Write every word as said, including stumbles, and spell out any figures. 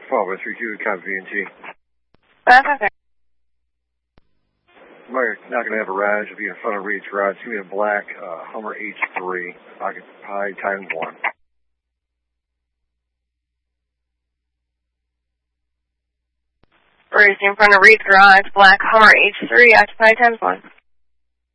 Followed by three two, copy V N T. That's okay. We're not going to have a ride. It'll be in front of Reed's Garage. It's going to be a black uh, Hummer H three, occupied times one. Reed's in front of Reed's Garage, black Hummer H three, occupied times one.